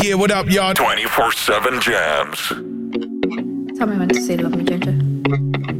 Yeah, what up, y'all? 24/7 jams. Tell me when to say love me, Ginger.